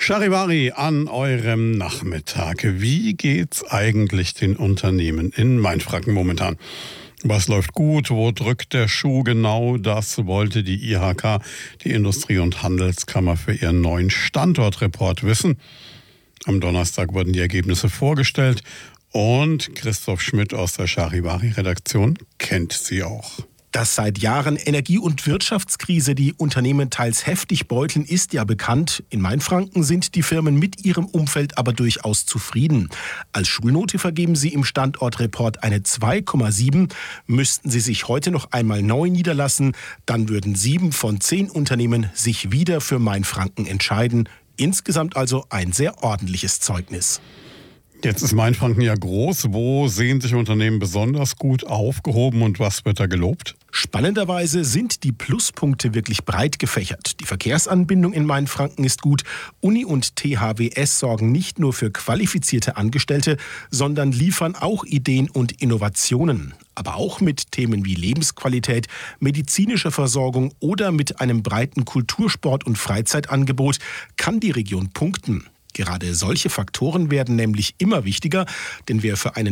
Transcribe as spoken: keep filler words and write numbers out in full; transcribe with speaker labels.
Speaker 1: Charivari an eurem Nachmittag. Wie geht's eigentlich den Unternehmen in Mainfranken momentan? Was läuft gut? Wo drückt der Schuh? Genau das wollte die I H K, die Industrie- und Handelskammer, für ihren neuen Standortreport wissen. Am Donnerstag wurden die Ergebnisse vorgestellt und Christoph Schmidt aus der Charivari-Redaktion kennt sie auch.
Speaker 2: Dass seit Jahren Energie- und Wirtschaftskrise die Unternehmen teils heftig beuteln, ist ja bekannt. In Mainfranken sind die Firmen mit ihrem Umfeld aber durchaus zufrieden. Als Schulnote vergeben sie im Standortreport eine zwei Komma sieben. Müssten sie sich heute noch einmal neu niederlassen, dann würden sieben von zehn Unternehmen sich wieder für Mainfranken entscheiden. Insgesamt also ein sehr ordentliches Zeugnis.
Speaker 1: Jetzt ist Mainfranken ja groß. Wo sehen sich Unternehmen besonders gut aufgehoben und was wird da gelobt?
Speaker 2: Spannenderweise sind die Pluspunkte wirklich breit gefächert. Die Verkehrsanbindung in Mainfranken ist gut. Uni und T H W S sorgen nicht nur für qualifizierte Angestellte, sondern liefern auch Ideen und Innovationen. Aber auch mit Themen wie Lebensqualität, medizinischer Versorgung oder mit einem breiten Kultursport- und Freizeitangebot kann die Region punkten. Gerade solche Faktoren werden nämlich immer wichtiger, denn wer für einen